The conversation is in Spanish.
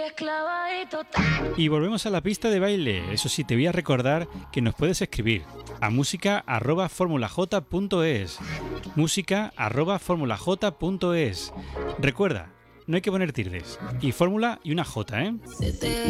Y volvemos a la pista de baile. Eso sí, te voy a recordar que nos puedes escribir a música@formulaj.es. música@formulaj.es. Recuerda, no hay que poner tildes. Y fórmula y una J, ¿eh?